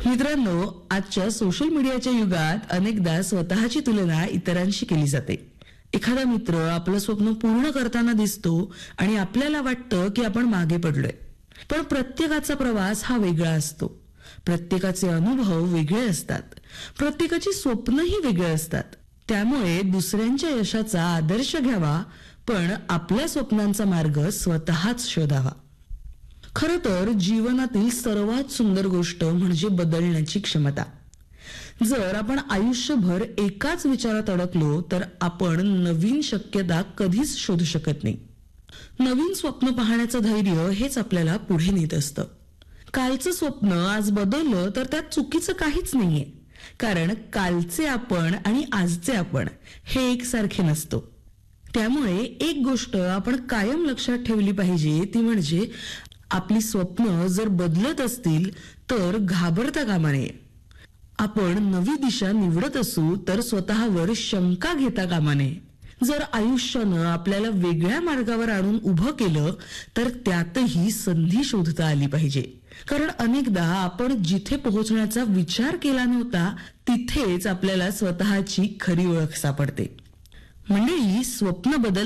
मित्रांनो, आजच्या सोशल मीडियाच्या युगात अनेकदा स्वतःची तुलना इतरांशी केली जाते. एखादा मित्र आपलं स्वप्न पूर्ण करताना दिसतो आणि आपल्याला वाटतं की आपण मागे पडलोय. पण प्रत्येकाचा प्रवास हा वेगळा असतो. प्रत्येकाचे अनुभव वेगळे असतात. प्रत्येकाची स्वप्नही वेगळे असतात. त्यामुळे दुसऱ्यांच्या यशाचा आदर्श घ्यावा, पण आपल्या स्वप्नांचा मार्ग स्वतःच शोधावा. खरं तर जीवनातील सर्वात सुंदर गोष्ट म्हणजे बदलण्याची क्षमता. जर आपण आयुष्यभर एकाच विचारात अडकलो तर आपण नवीन शक्यता कधीच शोधू शकत नाही. नवीन स्वप्न पाहण्याचं धैर्य हेच आपल्याला पुढे नेत असतं. कालचं स्वप्न आज बदललं तर त्यात चुकीचं काहीच नाहीये, कारण कालचे आपण आणि आजचे आपण हे एकसारखे नसतो. त्यामुळे एक गोष्ट आपण कायम लक्षात ठेवली पाहिजे, ती म्हणजे आपली स्वप्न जर बदलत असतील तर घाबरता कामा नये. आपण नवी दिशा निवडत असू तर स्वतःवर शंका घेता कामा नये. जर आयुष्यानं आपल्याला वेगळ्या मार्गावर आणून उभं केलं तर त्यातही संधी शोधता आली पाहिजे. कारण अनेकदा आपण जिथे पोहोचण्याचा विचार केला नव्हता तिथेच आपल्याला स्वतःची खरी ओळख सापडते. मंडळी, स्वप्न बदल